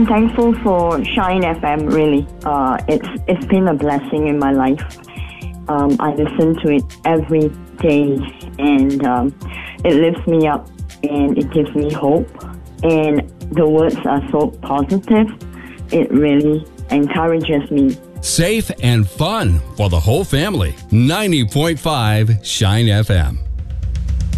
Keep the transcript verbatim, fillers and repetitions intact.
I'm thankful for Shine F M, really. Uh, it's It's been a blessing in my life. Um, I listen to it every day, and um, it lifts me up, and it gives me hope. And the words are so positive. It really encourages me. Safe and fun for the whole family. ninety point five Shine F M.